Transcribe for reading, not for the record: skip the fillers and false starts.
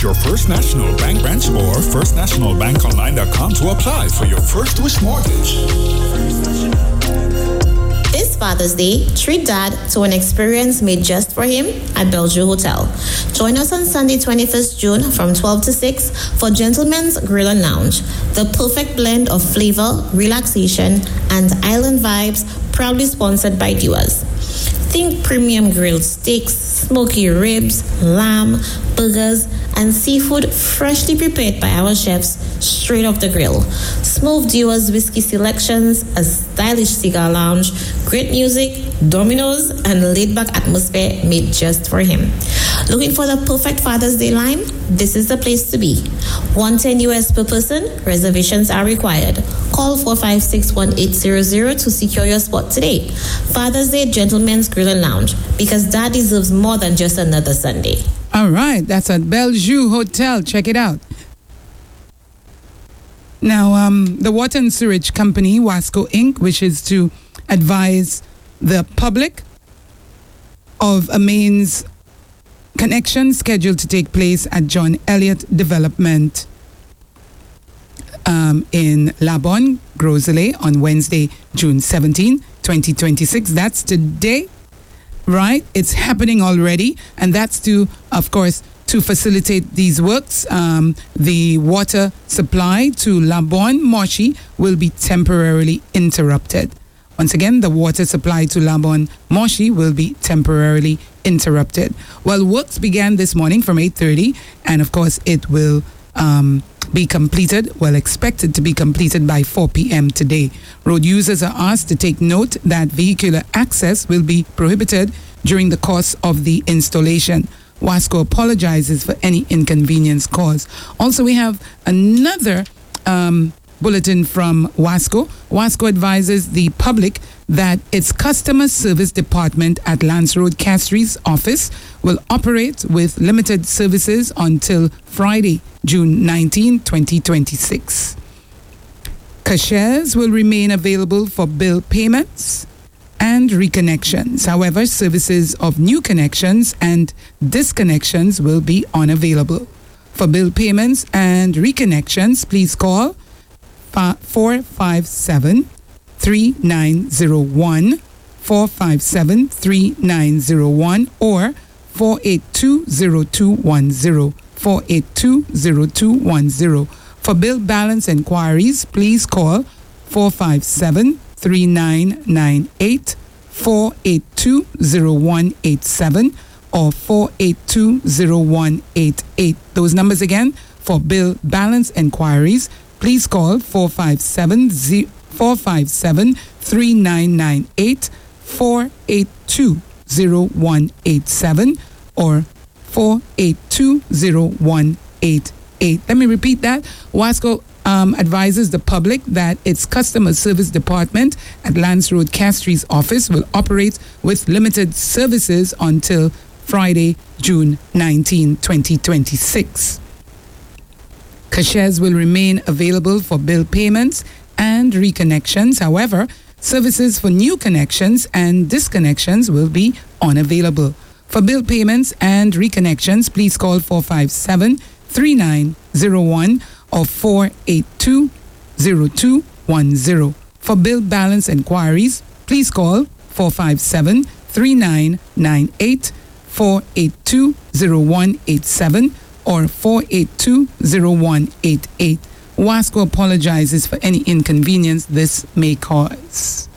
your First National Bank branch or firstnationalbankonline.com to apply for your First Wish mortgage. This Father's Day, treat Dad to an experience made just for him at Bellevue Hotel. Join us on Sunday, 21st June from 12 to 6 for Gentlemen's Grill and Lounge. The perfect blend of flavor, relaxation, and island vibes, proudly sponsored by Duas. Think premium grilled steaks, smoky ribs, lamb, burgers, and seafood freshly prepared by our chefs straight off the grill. Smooth Duas whiskey selections, a stylish cigar lounge, great music, dominoes, and laid-back atmosphere made just for him. Looking for the perfect Father's Day lime? This is the place to be. $110 US per person. Reservations are required. Call 456-1800 to secure your spot today. Father's Day Gentlemen's Grill and Lounge, because Dad deserves more than just another Sunday. All right, that's at Bellevue Hotel. Check it out. Now, the Water and Sewage Company, Wasco Inc., wishes to advise the public of a mains connection scheduled to take place at John Elliott Development in Labon, Grosley, on Wednesday, June 17, 2026. That's today, right? It's happening already, and that's to, of course, to facilitate these works. The water supply to Labon Moshi will be temporarily interrupted. Once again, the water supply to Labon Moshi will be temporarily interrupted. Well, works began this morning from 8:30, and of course it will be completed, expected to be completed by 4 p.m. today. Road users are asked to take note that vehicular access will be prohibited during the course of the installation. Wasco apologizes for any inconvenience caused. Also, we have another bulletin from Wasco. Wasco advises the public that its customer service department at Lance Road Castries office will operate with limited services until Friday, June 19, 2026. Cashiers will remain available for bill payments and reconnections. However, services of new connections and disconnections will be unavailable. For bill payments and reconnections, please call 457-3901, 457-3901, or 482-0210, 482-0210. For bill balance inquiries, please call 457-3998, 482-0187, or 482-0188. Those numbers again, for bill balance inquiries, please call 457-3998, 482-0187, or 482-0188. Let me repeat that. Wasco advises the public that its customer service department at Lance Road Castries office will operate with limited services until Friday, June 19, 2026. Cashiers will remain available for bill payments and reconnections. However, services for new connections and disconnections will be unavailable. For bill payments and reconnections, please call 457-3901 or 482-0210. For bill balance inquiries, please call 457-3998, 482-0187, or 482-0188. Wasco apologizes for any inconvenience this may cause.